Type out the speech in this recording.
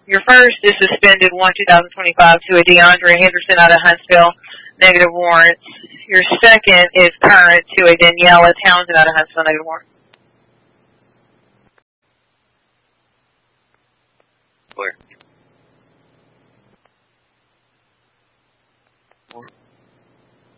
Your first is suspended 1/2025 to a DeAndre Henderson out of Huntsville, negative warrants. Your second is current to a Daniela Townsend out of Huntsville, negative warrant. Clear.